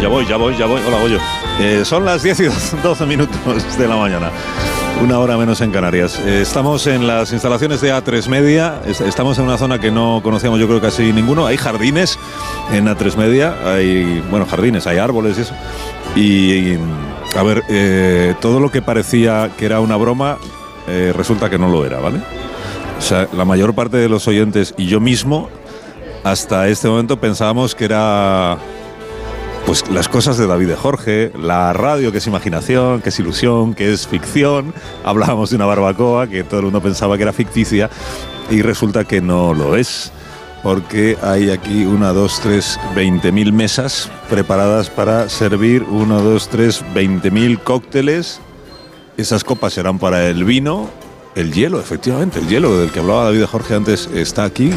Hola, Goyo. Son las 10 y 12 minutos de la mañana. Una hora menos en Canarias. Estamos en las instalaciones de A3 Media. Estamos en una zona que no conocíamos, yo creo, casi ninguno. Hay jardines en A3 Media. Hay, jardines, hay árboles y eso. Y a ver, todo lo que parecía que era una broma, resulta que no lo era, ¿vale? O sea, la mayor parte de los oyentes y yo mismo, hasta este momento pensábamos que era... pues las cosas de David de Jorge, la radio que es imaginación, que es ilusión, que es ficción. Hablábamos de una barbacoa que todo el mundo pensaba que era ficticia y resulta que no lo es, porque hay aquí 20.000 mesas preparadas para servir 20.000 cócteles. Esas copas serán para el vino, el hielo, efectivamente, el hielo del que hablaba David de Jorge antes está aquí.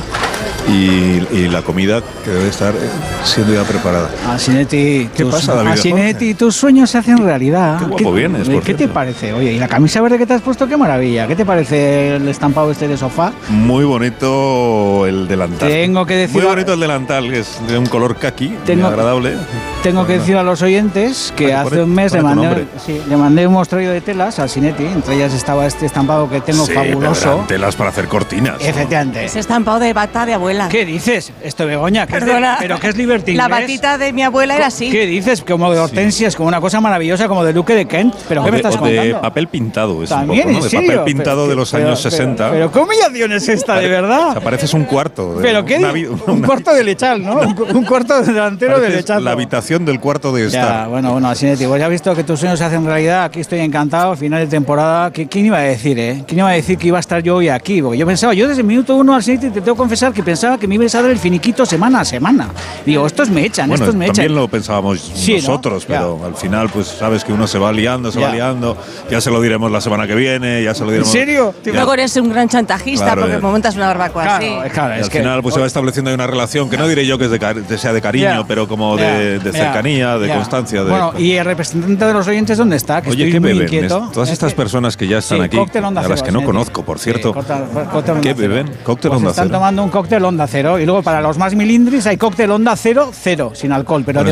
Y la comida que debe estar siendo ya preparada. Asinetti, ¿Qué pasa, David? Asinetti, tus sueños se hacen realidad. Qué guapo vienes, por ¿Qué te cierto. parece? Oye, y la camisa verde que te has puesto, qué maravilla. ¿Qué te parece el estampado este de sofá? Muy bonito el delantal. Tengo que decir... Muy bonito el delantal, que es de un color kaki, muy agradable. Tengo que decir a los oyentes que hace un mes le mandé un mostradillo de telas a Asinetti. Entre ellas estaba este estampado que tengo fabuloso. Pero eran telas para hacer cortinas. Efectivamente. Ese estampado de bata de abuela. ¿Qué dices? Esto, Begoña, Perdona. ¿pero qué es Liberty La Inglés? batita de mi abuela era así. ¿Qué dices? Como de hortensias, como una cosa maravillosa, como de Duque de Kent. ¿Pero qué me estás contando? De papel pintado, es ¿También? un poco, ¿no? ¿En De serio? papel pintado de los años 60. Pero ¿qué humillación es esta, de verdad? O sea, pareces un cuarto. ¿Pero qué? Un cuarto de lechal, ¿no? Un cuarto delantero de lechal. La habitación del cuarto de estar. Ya, bueno, Asinetti, pues ya has visto que tus sueños se hacen realidad. Aquí estoy encantado, final de temporada. ¿Quién iba a decir, ¿Quién iba a decir que iba a estar yo hoy aquí? Porque yo desde el minuto 1, Asinetti, te tengo que confesar que pensaba que me ibas a dar el finiquito semana a semana. Digo, estos me echan, bueno, estos me echan. También lo pensábamos nosotros, ¿no? Pero al final, pues sabes que uno se va liando. Ya se lo diremos la semana que viene, ya se lo diremos. ¿En serio? Luego eres un gran chantajista, Claro, porque montas una barbacoa así. Claro, y al final pues se va estableciendo ahí una relación que no diré yo que sea de cariño, pero como de cercanía, de constancia. Bueno, ¿y el representante de los oyentes dónde está? Que oye, estoy ¿qué muy beben? inquieto. Todas estas personas que ya están aquí, a las que no conozco, por cierto. ¿Qué beben? Cóctel Onda Cero. Están tomando un cóctel Onda Cero. Y luego para los más milindris hay cóctel Onda Cero, sin alcohol. Pero bueno,